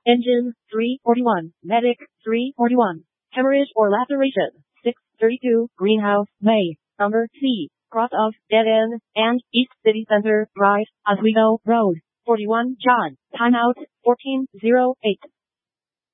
Engine, 341. Medic, 341. Hemorrhage or laceration, 632. Greenhouse, May, number C, cross of Dead End and East City Center Drive, Oswego Road, 41 John. Timeout, 14:08.